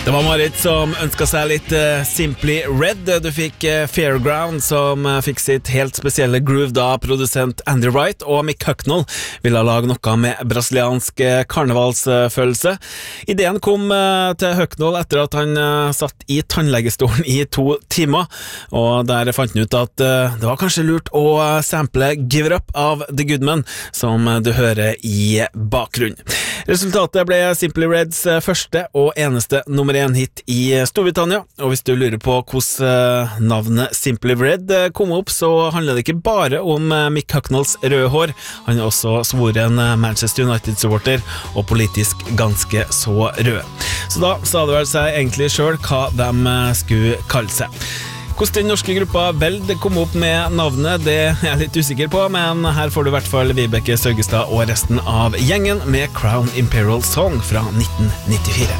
Det var Marit som ønsket seg litt Simply Red. Du fikk Fairground, som fikk sitt helt spesielle groove da produsent Andy Wright og Mick Hucknall ville lage noe med brasiliansk karnevalsfølelse. Ideen kom til Hucknall etter at han satt i tannlegestolen i 2 timer, og der fant han ut at det var kanskje lurt å sample Give It Up av The Goodman, som du hører i bakgrunnen. Resultatet ble Simply Reds første og eneste nummer 1 hit i Storbritannia, og hvis du lurer på hvordan navnet Simply Red kom opp, så handler det ikke bare om Mick Hucknalls røde hår. Han er også svoren Manchester United-supporter og politisk ganske så rød. Så da sa det vel seg egentlig selv hva de skulle kalle seg. Hvordan den norske gruppa Veld kom opp med navnet, det er jeg litt usikker på, men her får du i hvert fall Vibeke Søgestad og resten av gjengen med Crown Imperial Song fra 1994.